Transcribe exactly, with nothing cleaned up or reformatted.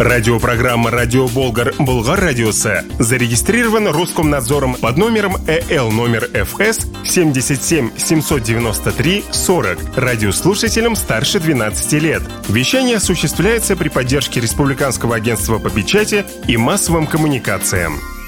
Радиопрограмма «Радио Болгар» Болгар Радиосы зарегистрирован Роскомнадзором под номером э эл номер эф эс семьдесят семь семьсот девяносто три сорок радиослушателям старше двенадцати лет. Вещание осуществляется при поддержке Республиканского агентства по печати и массовым коммуникациям.